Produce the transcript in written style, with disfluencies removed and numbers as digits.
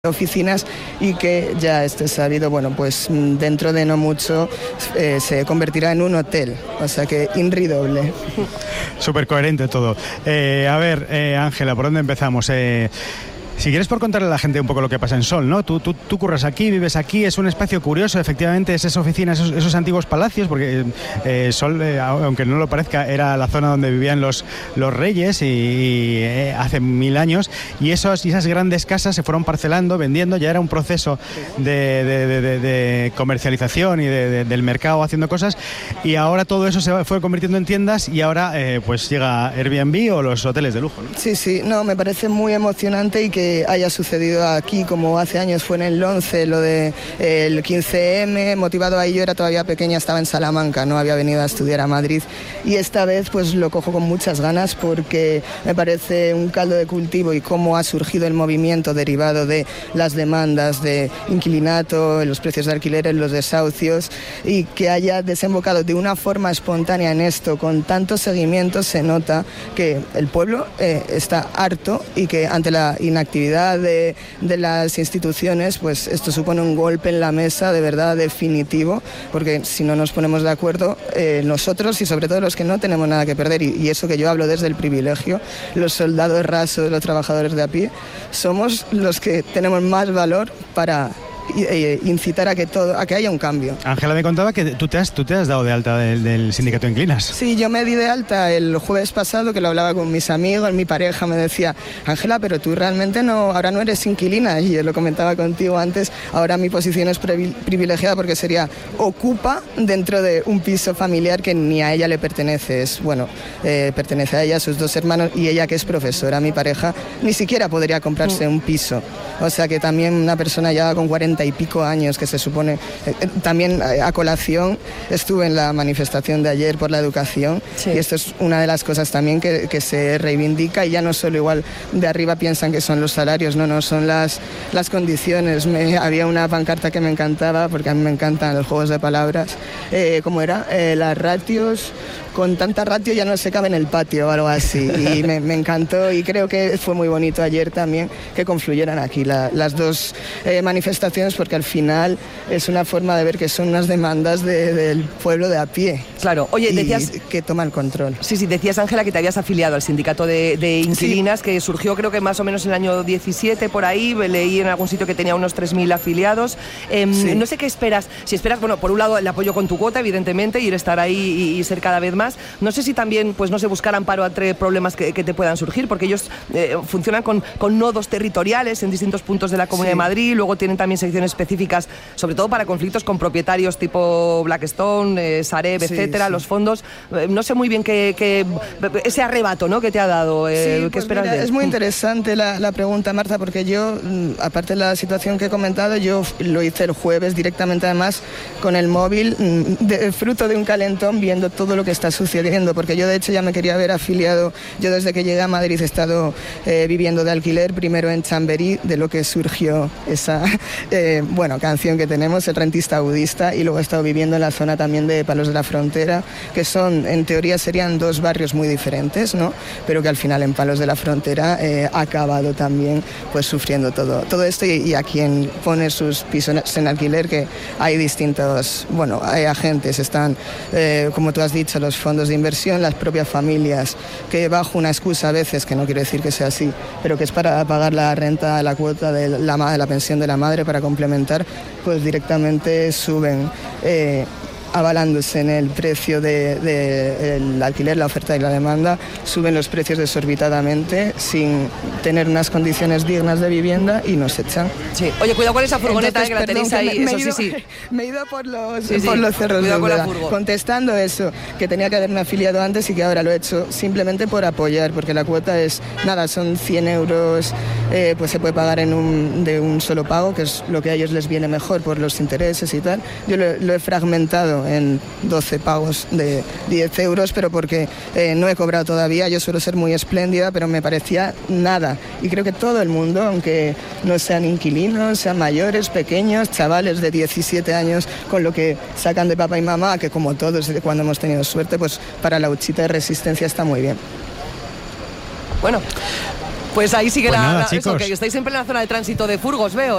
oficinas y que ya esté sabido, bueno, pues dentro de no mucho se convertirá en un hotel, o sea que inridoble. Súper coherente todo. A ver, Ángela, ¿por dónde empezamos? Si quieres por contarle a la gente un poco lo que pasa en Sol, ¿no? Tú curras aquí, vives aquí, es un espacio curioso, efectivamente, es esa oficina, esos antiguos palacios, porque Sol, aunque no lo parezca, era la zona donde vivían los reyes y hace 1000 años, y esas grandes casas se fueron parcelando, vendiendo, ya era un proceso de comercialización y del mercado haciendo cosas, y ahora todo eso se fue convirtiendo en tiendas y ahora pues llega Airbnb o los hoteles de lujo, ¿no? Sí, no, me parece muy emocionante y que haya sucedido aquí, como hace años fue en el 11, lo de el 15M, motivado ahí. Yo era todavía pequeña, estaba en Salamanca, no había venido a estudiar a Madrid, y esta vez pues lo cojo con muchas ganas porque me parece un caldo de cultivo y cómo ha surgido el movimiento derivado de las demandas de inquilinato, los precios de alquileres, los desahucios, y que haya desembocado de una forma espontánea en esto, con tantos seguimientos. Se nota que el pueblo está harto y que ante la inactividad de las instituciones, pues esto supone un golpe en la mesa de verdad definitivo, porque si no nos ponemos de acuerdo, nosotros y sobre todo los que no tenemos nada que perder, y eso que yo hablo desde el privilegio, los soldados rasos, los trabajadores de a pie, somos los que tenemos más valor para incitar a que haya un cambio. Ángela me contaba que tú te has dado de alta del sindicato de inquilinas. Sí, yo me di de alta el jueves pasado, que lo hablaba con mis amigos, mi pareja me decía: Ángela, pero tú realmente ahora no eres inquilina, y yo lo comentaba contigo antes, ahora mi posición es privilegiada porque sería ocupa dentro de un piso familiar que ni a ella le pertenece, pertenece a ella, a sus 2 hermanos, y ella, que es profesora, mi pareja, ni siquiera podría comprarse un piso. O sea que también una persona ya con 40 y pico años, que se supone, también a colación, estuve en la manifestación de ayer por la educación, sí. Y esto es una de las cosas también que se reivindica, y ya no solo igual de arriba piensan que son los salarios, no, son las condiciones. Había una pancarta que me encantaba, porque a mí me encantan los juegos de palabras, ¿cómo era? Las ratios, con tanta ratio ya no se cabe en el patio o algo así, y me encantó, y creo que fue muy bonito ayer también que confluyeran aquí las dos manifestaciones, porque al final es una forma de ver que son unas demandas del pueblo de a pie. Claro, oye, decías que toma el control. Sí, decías, Ángela, que te habías afiliado al sindicato de inquilinas, sí, que surgió creo que más o menos en el año 17, por ahí, leí en algún sitio que tenía unos 3000 afiliados. Sí. No sé qué esperas, si esperas, bueno, por un lado el apoyo con tu cuota, evidentemente, y el estar ahí y ser cada vez más. No sé si también, pues no sé, buscar amparo entre problemas que te puedan surgir, porque ellos funcionan con nodos territoriales en distintos puntos de la Comunidad de Madrid, luego tienen también secciones específicas, sobre todo para conflictos con propietarios tipo Blackstone, Sareb, etcétera, los fondos. No sé muy bien qué ese arrebato, ¿no?, que te ha dado. ¿Qué esperas de él? Es muy interesante la pregunta, Marta, porque yo, aparte de la situación que he comentado, yo lo hice el jueves directamente, además, con el móvil, fruto de un calentón, viendo todo lo que está sucediendo, porque yo de hecho ya me quería haber afiliado. Yo desde que llegué a Madrid he estado viviendo de alquiler, primero en Chamberí, de lo que surgió esa canción que tenemos, El rentista budista, y luego he estado viviendo en la zona también de Palos de la Frontera, que son, en teoría serían 2 barrios muy diferentes, ¿no?, pero que al final en Palos de la Frontera ha acabado también pues sufriendo todo esto, y a quien pone sus pisos en alquiler, que hay distintos, hay agentes, están, como tú has dicho, los fondos de inversión, las propias familias, que bajo una excusa a veces, que no quiere decir que sea así, pero que es para pagar la renta, la cuota de la pensión de la madre para complementar, pues directamente suben, avalándose en el precio del alquiler, la oferta y la demanda, suben los precios desorbitadamente sin tener unas condiciones dignas de vivienda y nos echan. Sí. Oye, cuidado con esa furgoneta. Entonces, que la tenéis ahí. Me he ido por los cerros de Úbeda, contestando eso, que tenía que haberme afiliado antes y que ahora lo he hecho simplemente por apoyar, porque la cuota es, son 100 euros, pues se puede pagar de un solo pago, que es lo que a ellos les viene mejor por los intereses y tal. Yo lo he fragmentado en 12 pagos de 10 euros, pero porque no he cobrado todavía. Yo suelo ser muy espléndida, pero me parecía nada. Y creo que todo el mundo, aunque no sean inquilinos, sean mayores, pequeños, chavales de 17 años, con lo que sacan de papá y mamá, que como todos, cuando hemos tenido suerte, pues para la huchita de resistencia está muy bien. Bueno, Pues ahí sigue Pues nada, eso, chicos. que estáis en plena zona de tránsito de furgos, veo.